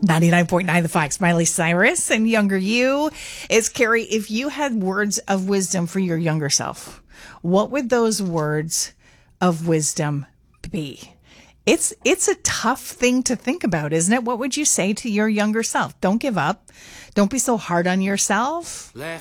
99.9 The Fox, Miley Cyrus, and younger you. It's Carrie. If you had words of wisdom for your younger self, what would those words of wisdom be? It's a tough thing to think about, isn't it? What would you say to your younger self? Don't give up. Don't be so hard on yourself.